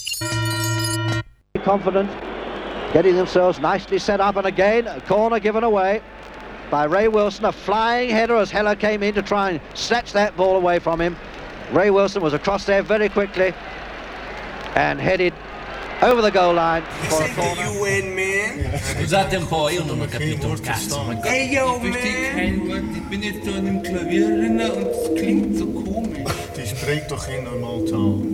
Confident, getting themselves nicely set up, and again a corner given away by Ray Wilson. A flying header as Heller came in to try and snatch that ball away from him. Ray Wilson was across there very quickly and headed over the goal line for a corner. Scusate un po', io non ho capito un cazzo. Ey, yo, man! Ich bin jetzt so in einem Klavierrennen und es klingt so komisch. Die spreekt toch geen normaal taal?